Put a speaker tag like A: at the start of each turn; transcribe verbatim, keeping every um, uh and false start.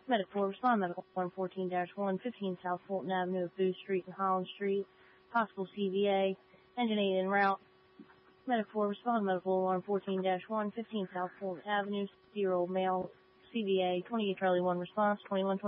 A: Medic four, respond. Medical one fourteen dash one, fifteen South Fulton Avenue, Booth Street and Holland Street. Possible C V A. Engine eight en route. Medic four, respond. Medical alarm fourteen dash one, fifteen South Fulton Avenue, zero male, C V A, twenty-eight Charlie one response, twenty-one